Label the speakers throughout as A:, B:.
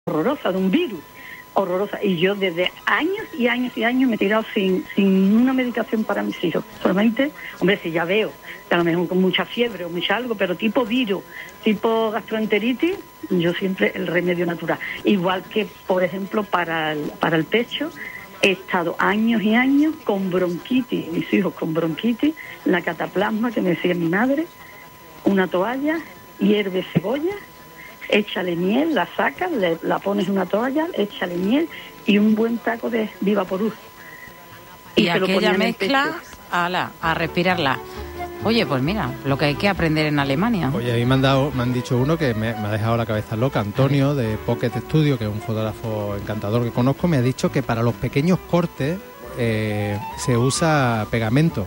A: horrorosa, de un virus, horrorosa. Y yo desde años y años y años me he tirado sin una medicación para mis hijos. Solamente, hombre, si ya veo que a lo mejor con mucha fiebre o mucha algo, pero tipo virus, tipo gastroenteritis, yo siempre el remedio natural. Igual que, por ejemplo, para el pecho, he estado años y años con bronquitis, mis hijos con bronquitis, la cataplasma que me decía mi madre, una toalla, hierve cebolla, échale miel, la sacas, la pones en una toalla, échale miel y un buen taco de Vivaporub.
B: Y aquella mezcla, a respirarla. Oye, pues mira, lo que hay que aprender en Alemania.
C: Oye, a mí me han dicho uno que me ha dejado la cabeza loca. Antonio, de Pocket Studio, que es un fotógrafo encantador que conozco, me ha dicho que para los pequeños cortes se usa pegamento.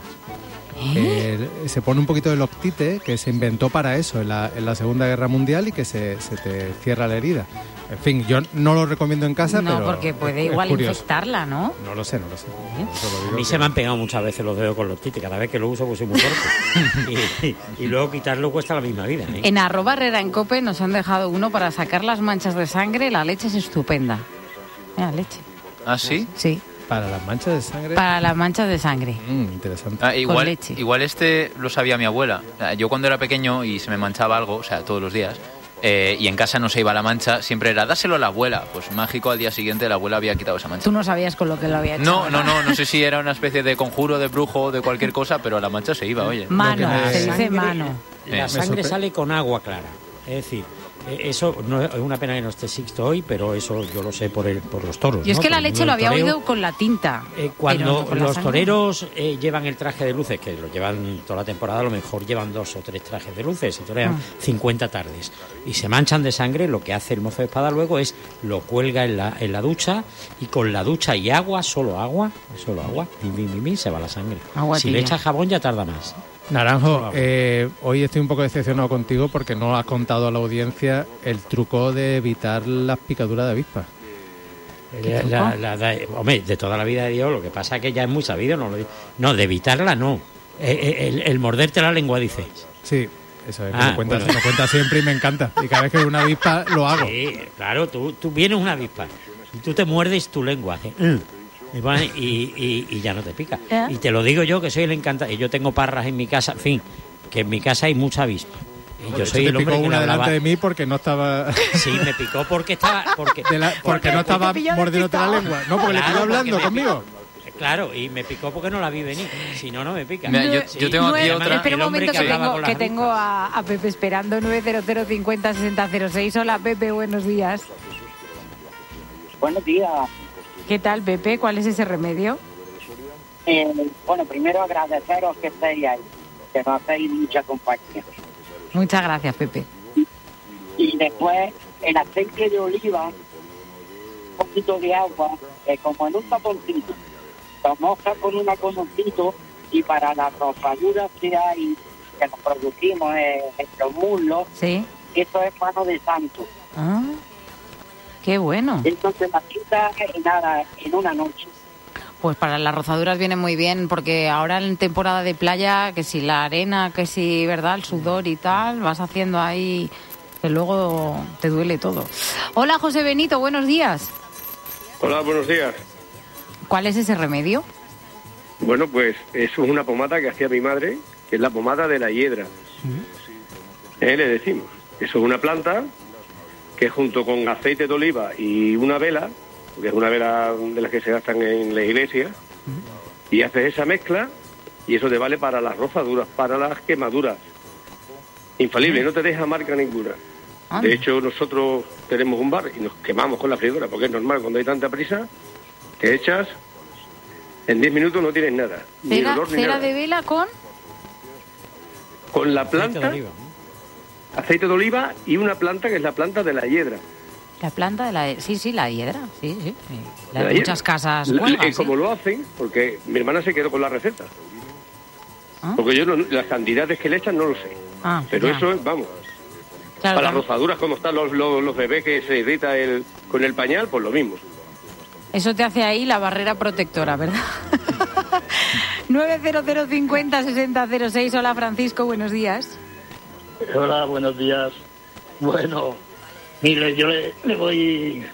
C: Se pone un poquito de Loctite, que se inventó para eso en la Segunda Guerra Mundial, y que se te cierra la herida. En fin, yo no lo recomiendo en casa, pero...
B: No, porque puede igual infectarla, ¿no?
C: No lo sé.
D: A mí se me han pegado muchas veces los dedos con Loctite. Cada vez que lo uso pues soy muy torpe. y luego quitarlo cuesta la misma vida, ¿eh?
B: En @herreraencope nos han dejado uno para sacar las manchas de sangre. La leche es estupenda. Mira, leche.
E: ¿Ah, sí?
B: Sí.
C: ¿Para las manchas de sangre?
B: Para las manchas de sangre.
C: Interesante.
E: Igual este lo sabía mi abuela. Yo cuando era pequeño y se me manchaba algo, o sea, todos los días, y en casa no se iba la mancha, siempre era dáselo a la abuela. Pues mágico, al día siguiente la abuela había quitado esa mancha.
B: Tú no sabías con lo que lo había hecho.
E: No sé si era una especie de conjuro, de brujo o de cualquier cosa, pero la mancha se iba, oye.
B: Mano, se dice mano.
D: La sangre sale con agua clara. Es decir, eso no es una pena que no esté Sixto hoy, pero eso yo lo sé por los toros.
B: Y es que la
D: Por
B: leche lo había oído con la tinta.
D: Cuando los toreros llevan el traje de luces, que lo llevan toda la temporada, a lo mejor llevan 2 o 3 trajes de luces, se torean 50 tardes y se manchan de sangre, lo que hace el mozo de espada luego es lo cuelga en la ducha, y con la ducha y agua, solo agua, se va la sangre. Si le echas jabón ya tarda más.
C: Naranjo, hoy estoy un poco decepcionado contigo porque no has contado a la audiencia el truco de evitar las picaduras de avispa.
D: Hombre, de toda la vida de Dios, lo que pasa es que ya es muy sabido, no, de evitarla no. El morderte la lengua, dices.
C: Sí, eso es, lo cuenta siempre y me encanta. Y cada vez que veo una avispa lo hago.
D: Sí, claro, tú vienes una avispa y tú te muerdes tu lengua. Y ya no te pica. Y te lo digo yo, que soy el encantado. Y yo tengo parras en mi casa, en fin, que en mi casa hay mucha avispa. Y yo soy el hombre que
C: una delante de mí porque no estaba...
D: Sí, me picó porque estaba... Porque
C: no estaba mordiéndote la lengua. No, porque le estoy hablando conmigo.
D: Claro, y me picó porque no la vi venir. Si no, no me pica.
E: Mira, yo tengo aquí otra...
B: Espera un momento que tengo a Pepe esperando. 900 50 60 06. Hola, Pepe, buenos días.
F: Buenos días.
B: ¿Qué tal, Pepe? ¿Cuál es ese remedio?
F: Bueno, primero agradeceros que estéis ahí, que nos hacéis mucha compañía.
B: Muchas gracias, Pepe.
F: Y después, el aceite de oliva, un poquito de agua, como en un taponcito, lo mojas con un cononcito, y para las rosaduras que hay, que nos producimos en los muslos,
B: ¿sí?
F: Eso es mano de santo.
B: Ah, qué bueno.
F: Entonces la quita en una noche.
B: Pues para las rozaduras viene muy bien, porque ahora en temporada de playa, que si la arena, que si, ¿verdad?, el sudor y tal, vas haciendo ahí que luego te duele todo. Hola, José Benito, buenos días.
G: Hola, buenos días.
B: ¿Cuál es ese remedio?
G: Bueno, pues eso es una pomada que hacía mi madre, que es la pomada de la hiedra. Le decimos. Eso es una planta que junto con aceite de oliva y una vela, que es una vela de las que se gastan en la iglesia, y haces esa mezcla y eso te vale para las rozaduras, para las quemaduras. Infalible, no te deja marca ninguna. De hecho, nosotros tenemos un bar y nos quemamos con la freidora, porque es normal, cuando hay tanta prisa, te echas, en 10 minutos no tienes nada. Ni olor ni nada.
B: ¿Cera de vela con?
G: Con la planta, aceite de oliva y una planta que es la planta de la hiedra.
B: La planta de la... Sí, la hiedra, sí.
G: La
B: de muchas casas cuelgan,
G: como lo hacen, porque mi hermana se quedó con la receta. Porque yo las cantidades que le echan no lo sé. Pero eso es, vamos... Claro, para las rozaduras, como están los bebés que se irrita con el pañal, pues lo mismo.
B: Eso te hace ahí la barrera protectora, ¿verdad? 900 50 60 06. Hola, Francisco, buenos días.
H: Hola, buenos días. Bueno, Mire, yo le voy